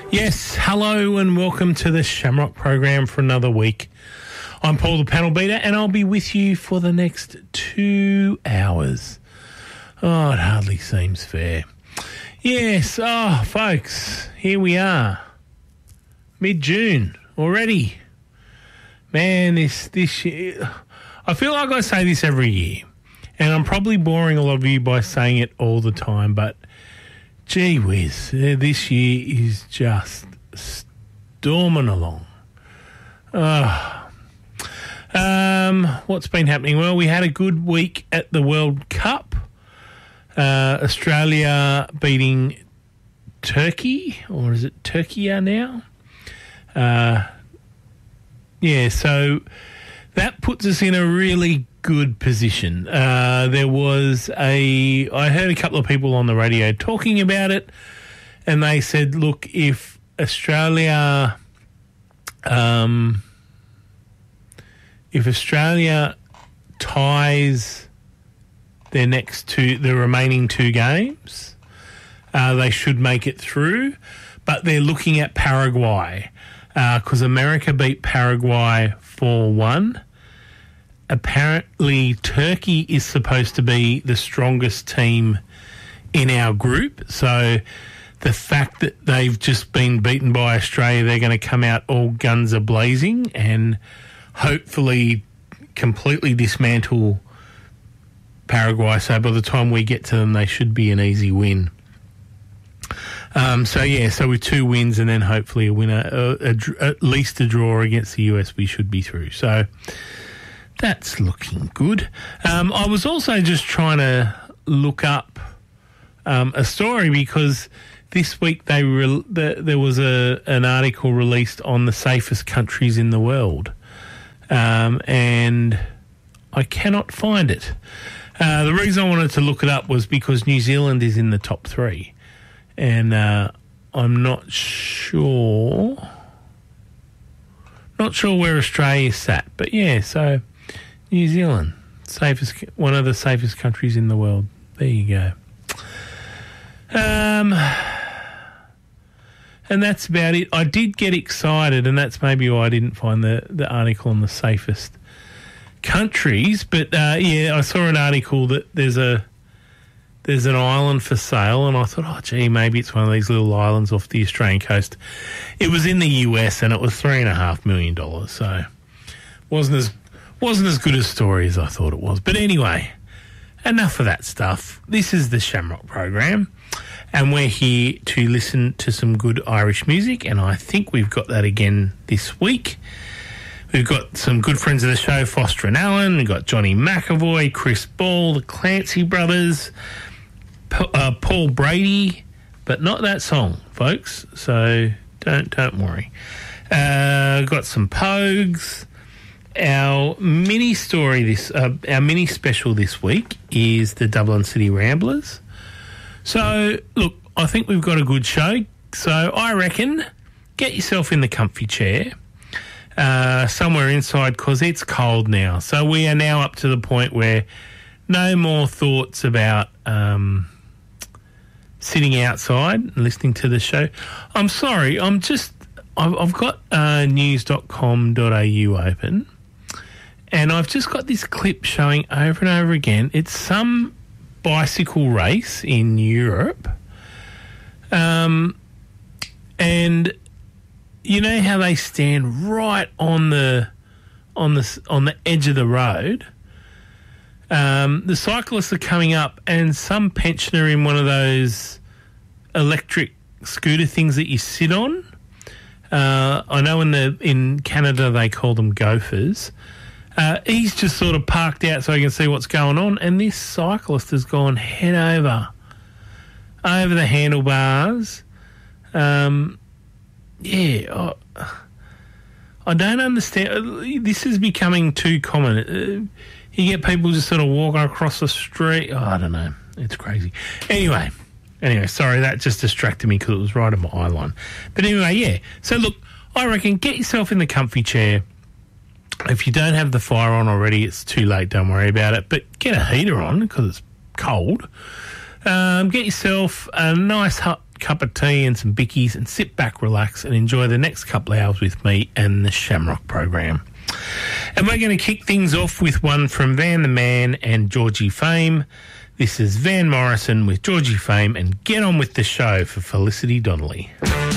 Yes, hello and welcome to the Shamrock program for another week. I'm Paul the Panel Beater and I'll be with you for the next 2 hours. Oh, it hardly seems fair. Yes, folks, here we are. Mid-June already. Man, this year, I feel like I say this every year, and I'm probably boring a lot of you by saying it all the time, but gee whiz, this year is just storming along. What's been happening? Well, we had a good week at the World Cup. Australia beating Turkey, or is it Turkey now? So that puts us in a really good position. I heard a couple of people on the radio talking about it, and they said, look, if Australia ties the remaining two games, they should make it through. But they're looking at Paraguay because America beat Paraguay 4-1. Apparently, Turkey is supposed to be the strongest team in our group. So the fact that they've just been beaten by Australia, they're going to come out all guns a-blazing and hopefully completely dismantle Paraguay. So by the time we get to them, they should be an easy win. So with 2 wins and then hopefully a winner, at least a draw against the US, we should be through. So that's looking good. I was also just trying to look up a story because this week there was an article released on the safest countries in the world, and I cannot find it. The reason I wanted to look it up was because New Zealand is in the top 3, and I'm not sure where Australia sat, but yeah, so New Zealand, one of the safest countries in the world. There you go. And that's about it. I did get excited, and that's maybe why I didn't find the article on the safest countries. But I saw an article that there's an island for sale, and I thought, oh gee, maybe it's one of these little islands off the Australian coast. It was in the US, and it was $3.5 million. So wasn't as good a story as I thought it was. But anyway, enough of that stuff. This is the Shamrock program, and we're here to listen to some good Irish music, and I think we've got that again this week. We've got some good friends of the show, Foster and Allen. We've got Johnny McAvoy, Chris Ball, the Clancy Brothers, Paul Brady, but not that song, folks, so don't worry. Got some Pogues. Our mini special this week is the Dublin City Ramblers. So, look, I think we've got a good show. So I reckon get yourself in the comfy chair somewhere inside because it's cold now. So we are now up to the point where no more thoughts about sitting outside and listening to the show. I'm sorry, I've got news.com.au open, and I've just got this clip showing over and over again. It's some bicycle race in Europe, and you know how they stand right on the edge of the road. The cyclists are coming up, and some pensioner in one of those electric scooter things that you sit on. I know in Canada they call them gophers. He's just sort of parked out so he can see what's going on, and this cyclist has gone head over the handlebars. I don't understand. This is becoming too common. You get people just sort of walking across the street. Oh, I don't know. It's crazy. Anyway, sorry, that just distracted me because it was right on my eye line. But anyway, yeah. So look, I reckon get yourself in the comfy chair. If you don't have the fire on already, it's too late. Don't worry about it. But get a heater on because it's cold. Get yourself a nice hot cup of tea and some bickies and sit back, relax and enjoy the next couple of hours with me and the Shamrock program. And we're going to kick things off with one from Van the Man and Georgie Fame. This is Van Morrison with Georgie Fame, and get on with the show for Felicity Donnelly.